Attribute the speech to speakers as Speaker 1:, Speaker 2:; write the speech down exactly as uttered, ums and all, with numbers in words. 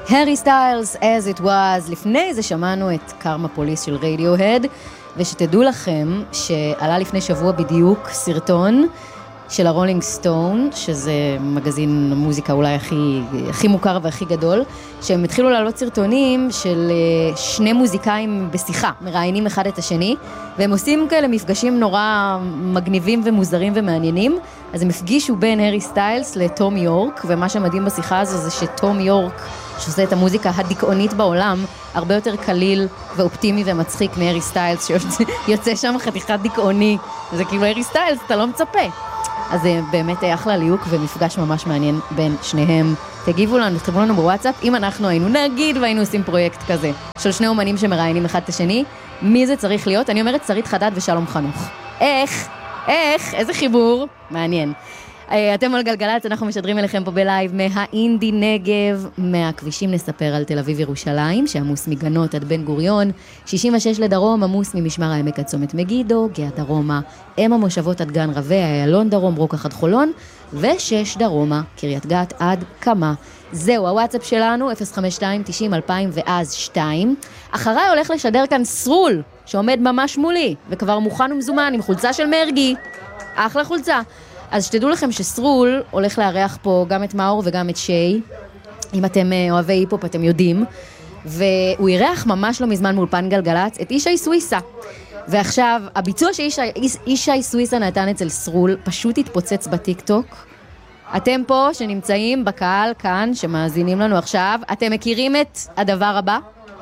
Speaker 1: Harry Styles, As It Was. לפני זה שמענו את קרמה פוליס של רדיוהד, ושתדעו לכם שעלה לפני שבוע בדיוק סרטון של הרולינג סטון, שזה מגזין המוזיקה אולי הכי, הכי מוכר והכי גדול, שהם התחילו לעלות סרטונים של שני מוזיקאים בשיחה, מראיינים אחד את השני, והם עושים כאלה מפגשים נורא מגניבים ומוזרים ומעניינים. אז הם הפגישו בין הרי סטיילס לתום יורק, ומה שמדהים בשיחה הזו זה שתום יורק, שעושה את המוזיקה הדיכאונית בעולם, הרבה יותר קליל ואופטימי ומצחיק מהרי סטיילס, שיוצא שם חתיכת דיכאוני. זה כאילו הרי סטיילס, אתה לא מצפה. אז זה באמת אחלה ליוק ומפגש ממש מעניין בין שניהם. תגיבו לנו, תכתבו לנו בוואטסאפ, אם אנחנו היינו נגיד והיינו עושים פרויקט כזה, של שני אומנים שמראיינים אחד את השני, מי זה צריך להיות? אני אומרת שרית חדד ושלום חנוך. איך? איך? איזה חיבור? מעניין. אתם על גלגלת, אנחנו משדרים אליכם פה בלייב מהאינדי נגב, מהכבישים נספר על תל אביב ירושלים, שעמוס מגנות עד בן גוריון, שישים ושש לדרום, עמוס ממשמר העמק עד צומת מגידו, גאה דרומה, אם המושבות עד גן רבי, איילון דרום, רוקח עד חולון, ושש דרומה, קריית גת עד קמה. זהו, הוואטסאפ שלנו, אפס חמש שתיים תשעים אלפיים ואז שתיים. אחריי הולך לשדר כאן סרול, שעומד ממש מולי, וכבר מוכן ומזומן עם חולצה של מרגי. אחלה חולצה. אז שתדעו לכם שסרול הולך לארח פה גם את מאור וגם את שי, אם אתם אוהבי היפופ אתם יודעים, והוא ירח ממש לא מזמן מאולפן גלגלץ את אישי סוויסה, ועכשיו הביצוע שאישי סוויסה נתן אצל סרול פשוט התפוצץ בטיק-טוק. אתם פה שנמצאים בקהל כאן שמאזינים לנו עכשיו, אתם מכירים את הדבר הבא?